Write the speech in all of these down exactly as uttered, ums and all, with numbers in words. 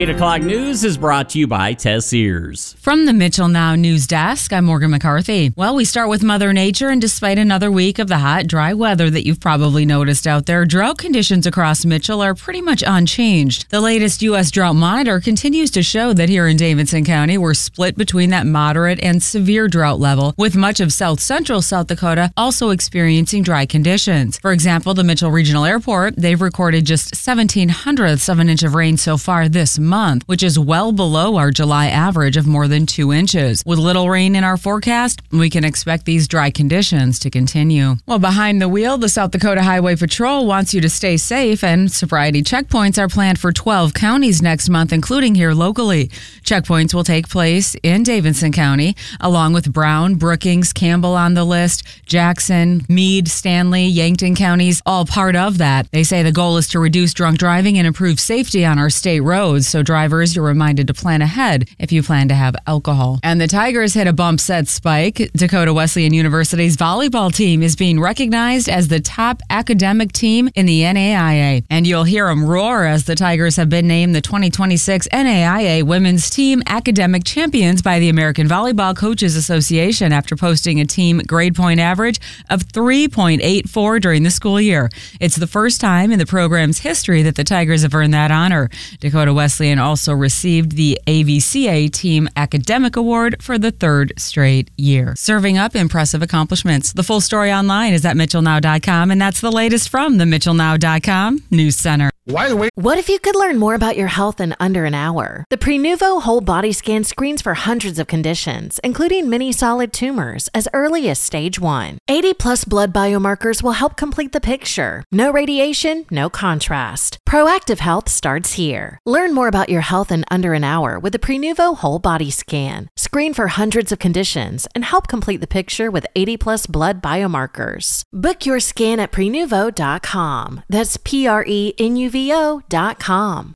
eight o'clock news is brought to you by Tess Sears. From the Mitchell Now News Desk, I'm Morgan McCarthy. Well, we start with Mother Nature, and despite another week of the hot, dry weather that you've probably noticed out there, drought conditions across Mitchell are pretty much unchanged. The latest U S Drought Monitor continues to show that here in Davidson County, we're split between that moderate and severe drought level, with much of south central South Dakota also experiencing dry conditions. For example, the Mitchell Regional Airport, they've recorded just seventeen hundredths of an inch of rain so far this month, which is well below our July average of more than two inches. With little rain in our forecast, we can expect these dry conditions to continue. Well, behind the wheel, the South Dakota Highway Patrol wants you to stay safe, and sobriety checkpoints are planned for twelve counties next month, including here locally. Checkpoints will take place in Davidson County, along with Brown, Brookings, Campbell on the list, Jackson, Meade, Stanley, Yankton counties, all part of that. They say the goal is to reduce drunk driving and improve safety on our state roads, so drivers, you're reminded to plan ahead if you plan to have alcohol. And the Tigers hit a bump set spike. Dakota Wesleyan University's volleyball team is being recognized as the top academic team in the N A I A. And you'll hear them roar as the Tigers have been named the twenty twenty-six N A I A Women's Team Academic Champions by the American Volleyball Coaches Association after posting a team grade point average of three point eight four during the school year. It's the first time in the program's history that the Tigers have earned that honor. Dakota Wesleyan also received the A V C A Team Academic Award for the third straight year. Serving up impressive accomplishments. The full story online is at mitchell now dot com, and that's the latest from the mitchell now dot com News Center. Why the way? What if you could learn more about your health in under an hour? The Prenuvo Whole Body Scan screens for hundreds of conditions, including many solid tumors, as early as stage one. eighty plus blood biomarkers will help complete the picture. No radiation, no contrast. Proactive health starts here. Learn more about your health in under an hour with the Prenuvo Whole Body Scan. Screen for hundreds of conditions and help complete the picture with eighty plus blood biomarkers. Book your scan at prenuvo dot com. That's P R E N U V O dot com.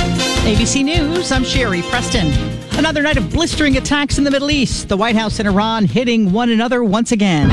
A B C News, I'm Sherry Preston. Another night of blistering attacks in the Middle East. The White House and Iran hitting one another once again.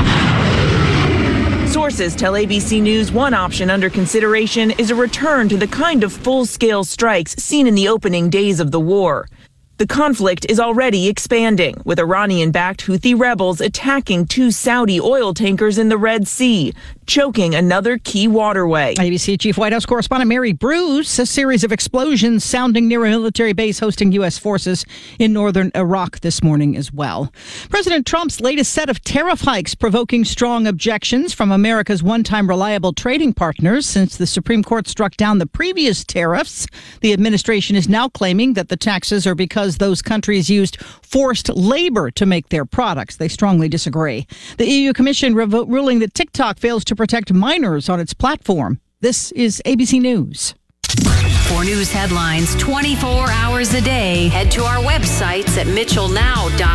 Sources tell A B C News one option under consideration is a return to the kind of full-scale strikes seen in the opening days of the war. The conflict is already expanding, with Iranian-backed Houthi rebels attacking two Saudi oil tankers in the Red Sea, choking another key waterway. A B C Chief White House Correspondent Mary Bruce, a series of explosions sounding near a military base hosting U S forces in northern Iraq this morning as well. President Trump's latest set of tariff hikes provoking strong objections from America's one-time reliable trading partners since the Supreme Court struck down the previous tariffs. The administration is now claiming that the taxes are because those countries used forced labor to make their products. They strongly disagree. The E U Commission revo- ruling that TikTok fails to protect minors on its platform. This is A B C News. For news headlines twenty-four hours a day, head to our websites at mitchell now dot com.